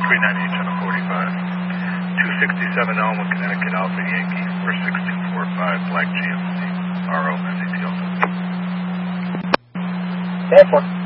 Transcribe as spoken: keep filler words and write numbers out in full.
three ninety-eight, channel forty-five. two sixty-seven Elm, Connecticut Alpha Yankee, four six two four five, Black G M C, R O, S A T L. Airport.